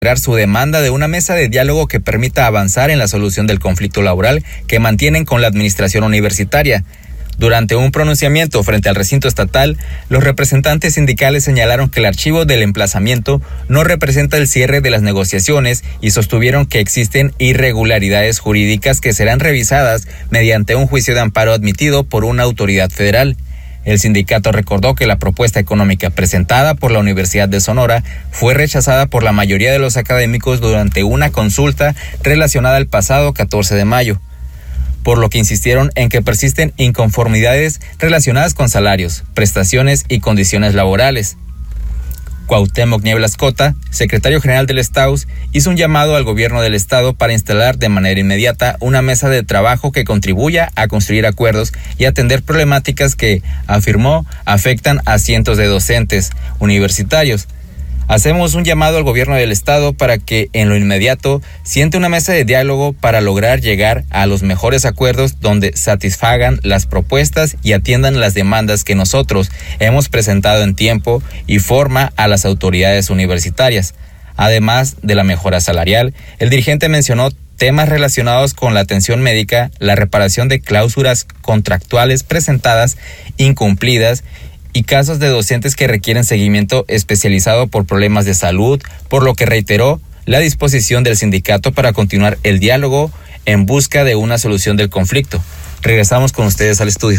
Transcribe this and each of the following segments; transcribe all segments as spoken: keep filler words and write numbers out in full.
su demanda de una mesa de diálogo que permita avanzar en la solución del conflicto laboral que mantienen con la administración universitaria. Durante un pronunciamiento frente al recinto estatal, los representantes sindicales señalaron que el archivo del emplazamiento no representa el cierre de las negociaciones y sostuvieron que existen irregularidades jurídicas que serán revisadas mediante un juicio de amparo admitido por una autoridad federal. El sindicato recordó que la propuesta económica presentada por la Universidad de Sonora fue rechazada por la mayoría de los académicos durante una consulta relacionada el pasado catorce de mayo, por lo que insistieron en que persisten inconformidades relacionadas con salarios, prestaciones y condiciones laborales. Cuauhtémoc Nieblas Cota, secretario general del STAUS, hizo un llamado al gobierno del estado para instalar de manera inmediata una mesa de trabajo que contribuya a construir acuerdos y atender problemáticas que, afirmó, afectan a cientos de docentes universitarios. Hacemos un llamado al gobierno del estado para que en lo inmediato siente una mesa de diálogo para lograr llegar a los mejores acuerdos donde satisfagan las propuestas y atiendan las demandas que nosotros hemos presentado en tiempo y forma a las autoridades universitarias. Además de la mejora salarial, el dirigente mencionó temas relacionados con la atención médica, la reparación de cláusulas contractuales presentadas incumplidas y casos de docentes que requieren seguimiento especializado por problemas de salud, por lo que reiteró la disposición del sindicato para continuar el diálogo en busca de una solución del conflicto. Regresamos con ustedes al estudio.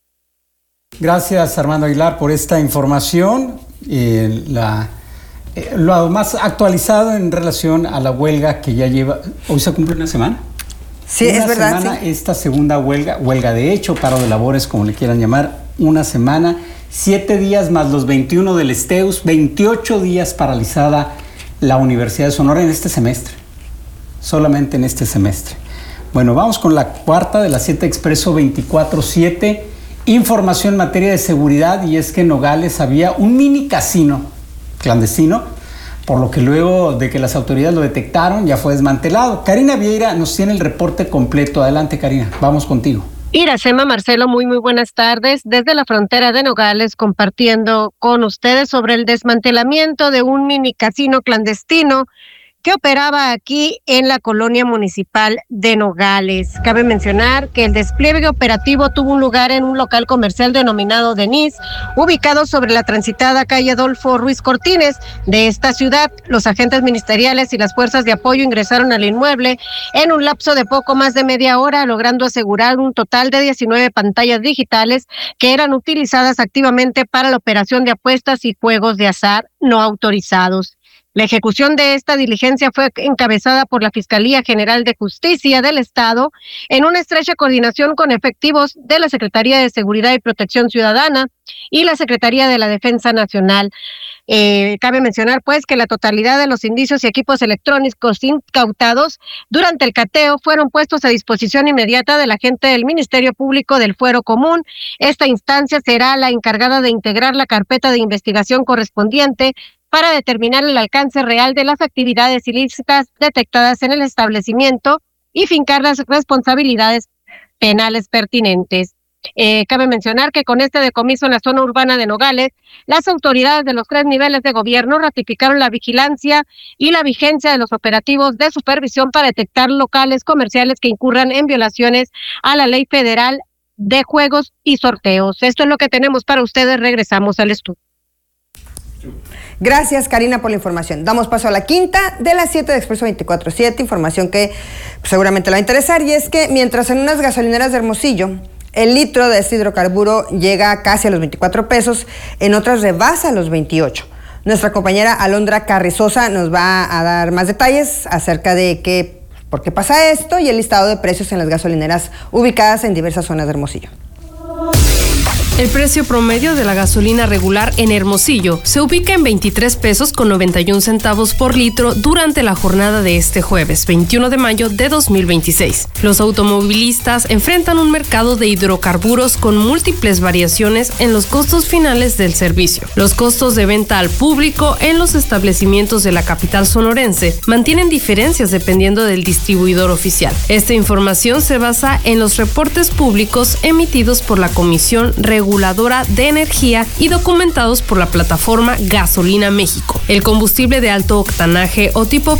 Gracias, Armando Aguilar, por esta información. Eh, la, eh, lo más actualizado en relación a la huelga que ya lleva... ¿Hoy se cumple una semana? Sí, una es verdad. Semana, sí. Esta segunda huelga, huelga de hecho, paro de labores, como le quieran llamar, una semana... Siete días más los veintiuno del STEUS, veintiocho días paralizada la Universidad de Sonora en este semestre, solamente en este semestre. Bueno, vamos con la cuarta de las siete Expreso veinticuatro siete, información en materia de seguridad, y es que en Nogales había un mini casino clandestino, por lo que luego de que las autoridades lo detectaron ya fue desmantelado. Karina Vieira nos tiene el reporte completo. Adelante, Karina, vamos contigo. Iracema, Marcelo, muy muy buenas tardes. Desde la frontera de Nogales, compartiendo con ustedes sobre el desmantelamiento de un mini casino clandestino que operaba aquí en la colonia municipal de Nogales. Cabe mencionar que el despliegue operativo tuvo un lugar en un local comercial denominado Denise, ubicado sobre la transitada calle Adolfo Ruiz Cortines de esta ciudad. Los agentes ministeriales y las fuerzas de apoyo ingresaron al inmueble en un lapso de poco más de media hora, logrando asegurar un total de diecinueve pantallas digitales que eran utilizadas activamente para la operación de apuestas y juegos de azar no autorizados. La ejecución de esta diligencia fue encabezada por la Fiscalía General de Justicia del Estado en una estrecha coordinación con efectivos de la Secretaría de Seguridad y Protección Ciudadana y la Secretaría de la Defensa Nacional. Eh, cabe mencionar pues que la totalidad de los indicios y equipos electrónicos incautados durante el cateo fueron puestos a disposición inmediata del agente del Ministerio Público del Fuero Común. Esta instancia será la encargada de integrar la carpeta de investigación correspondiente para determinar el alcance real de las actividades ilícitas detectadas en el establecimiento y fincar las responsabilidades penales pertinentes. Eh, cabe mencionar que con este decomiso en la zona urbana de Nogales, las autoridades de los tres niveles de gobierno ratificaron la vigilancia y la vigencia de los operativos de supervisión para detectar locales comerciales que incurran en violaciones a la ley federal de juegos y sorteos. Esto es lo que tenemos para ustedes. Regresamos al estudio. Gracias, Karina, por la información. Damos paso a la quinta de las siete de Expreso veinticuatro siete, información que pues, seguramente le va a interesar, y es que mientras en unas gasolineras de Hermosillo el litro de este hidrocarburo llega casi a los veinticuatro pesos, en otras rebasa los veintiocho. Nuestra compañera Alondra Carrizosa nos va a dar más detalles acerca de qué, por qué pasa esto y el listado de precios en las gasolineras ubicadas en diversas zonas de Hermosillo. El precio promedio de la gasolina regular en Hermosillo se ubica en veintitrés pesos con noventa y un centavos por litro durante la jornada de este jueves, veintiuno de mayo de dos mil veintiséis. Los automovilistas enfrentan un mercado de hidrocarburos con múltiples variaciones en los costos finales del servicio. Los costos de venta al público en los establecimientos de la capital sonorense mantienen diferencias dependiendo del distribuidor oficial. Esta información se basa en los reportes públicos emitidos por la Comisión Regular Reguladora de Energía y documentados por la plataforma Gasolina México. El combustible de alto octanaje o tipo